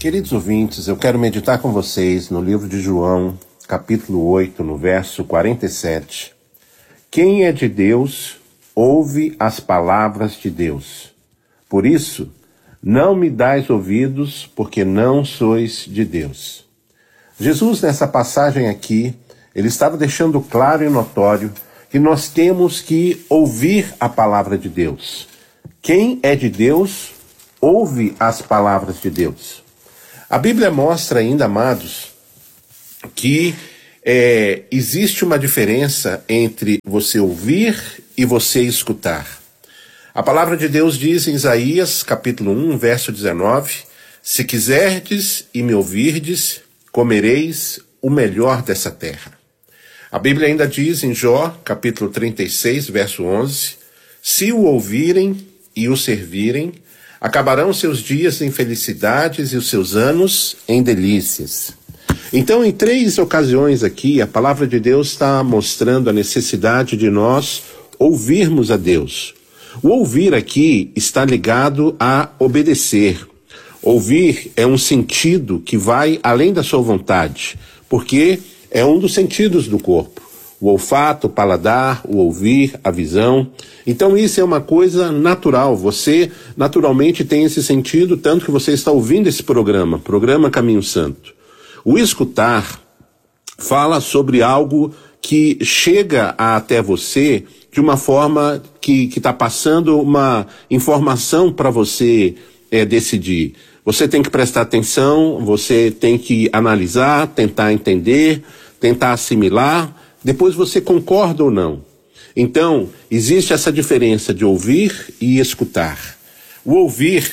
Queridos ouvintes, eu quero meditar com vocês no livro de João, capítulo 8, no verso 47. Quem é de Deus, ouve as palavras de Deus. Por isso, não me dais ouvidos, porque não sois de Deus. Jesus, nessa passagem aqui, ele estava deixando claro e notório que nós temos que ouvir a palavra de Deus. Quem é de Deus, ouve as palavras de Deus. A Bíblia mostra ainda, amados, que existe uma diferença entre você ouvir e você escutar. A palavra de Deus diz em Isaías, capítulo 1, verso 19, se quiserdes e me ouvirdes, comereis o melhor dessa terra. A Bíblia ainda diz em Jó, capítulo 36, verso 11, se o ouvirem e o servirem, acabarão seus dias em felicidades e os seus anos em delícias. Então, em 3 ocasiões aqui, a palavra de Deus está mostrando a necessidade de nós ouvirmos a Deus. O ouvir aqui está ligado a obedecer. Ouvir é um sentido que vai além da sua vontade, porque é um dos sentidos do corpo. O olfato, o paladar, o ouvir, a visão. Então isso é uma coisa natural, você naturalmente tem esse sentido, tanto que você está ouvindo esse programa Caminho Santo. O escutar fala sobre algo que chega até você de uma forma que está passando uma informação para você decidir. Você tem que prestar atenção, você tem que analisar, tentar entender, tentar assimilar, depois você concorda ou não. Então, existe essa diferença de ouvir e escutar. O ouvir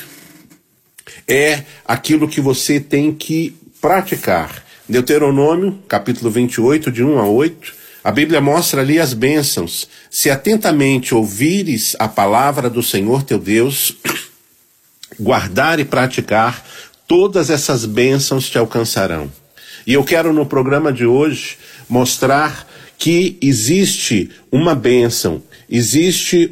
é aquilo que você tem que praticar. Deuteronômio, capítulo 28, de 1 a 8, a Bíblia mostra ali as bênçãos. Se atentamente ouvires a palavra do Senhor teu Deus, guardar e praticar, todas essas bênçãos te alcançarão. E eu quero no programa de hoje mostrar que existe uma bênção, existe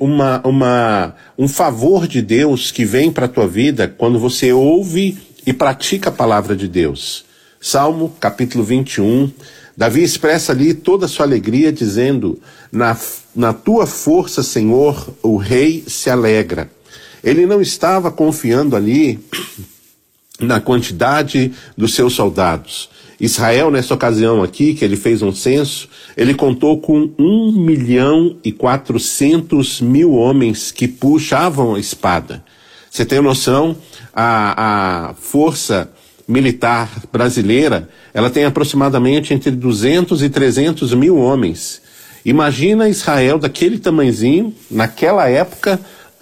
um favor de Deus que vem para a tua vida quando você ouve e pratica a palavra de Deus. Salmo, capítulo 21, Davi expressa ali toda a sua alegria dizendo, na tua força, Senhor, o rei se alegra. Ele não estava confiando ali na quantidade dos seus soldados. Israel, nessa ocasião aqui, que ele fez um censo, ele contou com 1.400.000 homens que puxavam a espada. Você tem noção? A força militar brasileira, ela tem aproximadamente entre 200 e 300 mil homens. Imagina Israel daquele tamanhozinho, naquela época,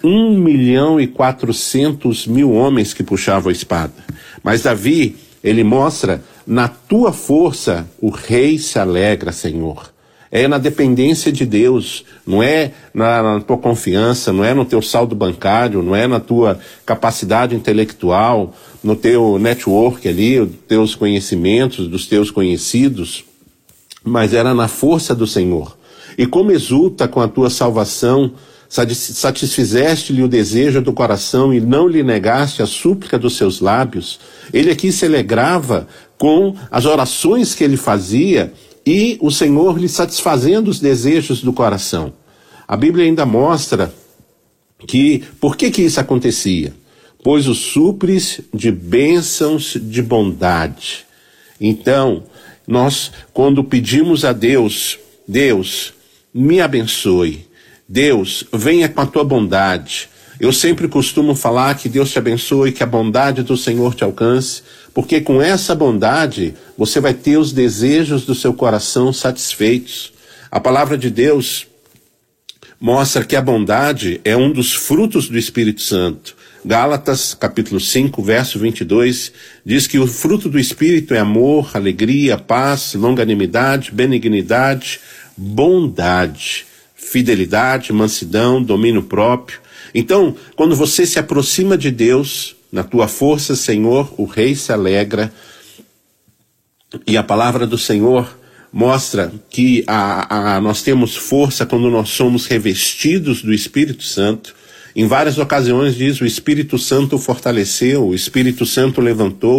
1.400.000 homens que puxavam a espada. Mas Davi, ele mostra, na tua força o rei se alegra, Senhor. É na dependência de Deus, não é na tua confiança, não é no teu saldo bancário, não é na tua capacidade intelectual, no teu network ali, dos teus conhecimentos, dos teus conhecidos, mas era na força do Senhor. E como exulta com a tua salvação, satisfizeste-lhe o desejo do coração e não lhe negaste a súplica dos seus lábios. Ele aqui se alegrava com as orações que ele fazia e o Senhor lhe satisfazendo os desejos do coração. A Bíblia ainda mostra que, por que isso acontecia? Pois o supres de bênçãos de bondade. Então, nós, quando pedimos a Deus, Deus, me abençoe. Deus, venha com a tua bondade. Eu sempre costumo falar que Deus te abençoe, que a bondade do Senhor te alcance, porque com essa bondade você vai ter os desejos do seu coração satisfeitos. A palavra de Deus mostra que a bondade é um dos frutos do Espírito Santo. Gálatas, capítulo 5, verso 22, diz que o fruto do Espírito é amor, alegria, paz, longanimidade, benignidade, bondade, fidelidade, mansidão, domínio próprio. Então, quando você se aproxima de Deus, na tua força, Senhor, o rei se alegra. E a palavra do Senhor mostra que nós temos força quando nós somos revestidos do Espírito Santo. Em várias ocasiões diz, o Espírito Santo fortaleceu, o Espírito Santo levantou.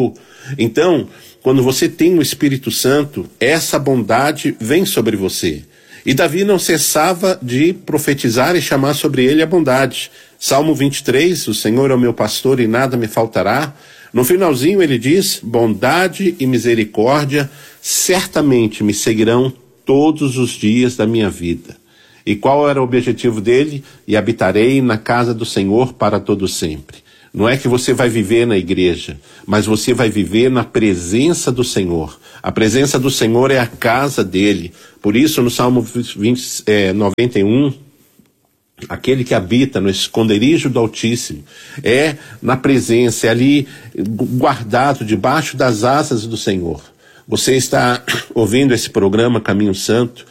Então, quando você tem o Espírito Santo, essa bondade vem sobre você. E Davi não cessava de profetizar e chamar sobre ele a bondade. Salmo 23, o Senhor é o meu pastor e nada me faltará. No finalzinho ele diz, bondade e misericórdia certamente me seguirão todos os dias da minha vida. E qual era o objetivo dele? E habitarei na casa do Senhor para todo sempre. Não é que você vai viver na igreja, mas você vai viver na presença do Senhor. A presença do Senhor é a casa dele. Por isso, no Salmo 91, aquele que habita no esconderijo do Altíssimo, é na presença, é ali guardado debaixo das asas do Senhor. Você está ouvindo esse programa Caminho Santo,